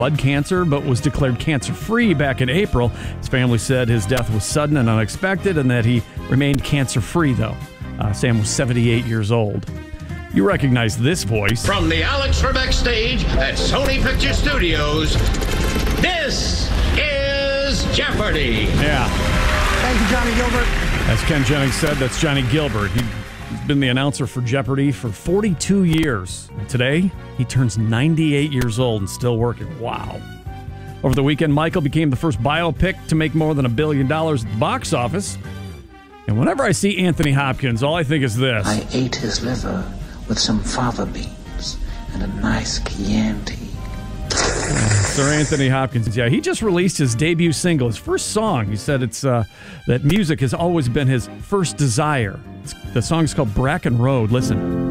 blood cancer, but was declared cancer-free back in April. His family said his death was sudden and unexpected and that he remained cancer-free, though. Sam was 78 years old. You recognize this voice. From the Alex Trebek stage at Sony Picture Studios, this is Jeopardy! Yeah. Thank you, Johnny Gilbert. As Ken Jennings said, that's Johnny Gilbert. He's been the announcer for Jeopardy for 42 years. And today, he turns 98 years old and still working. Wow. Over the weekend, Michael became the first biopic to make more than $1 billion at the box office. And whenever I see Anthony Hopkins, all I think is this. I ate his liver with some fava beans and a nice Chianti. Sir Anthony Hopkins, yeah, he just released his debut single, his first song. He said it's that music has always been his first desire. The song's called Bracken Road. Listen.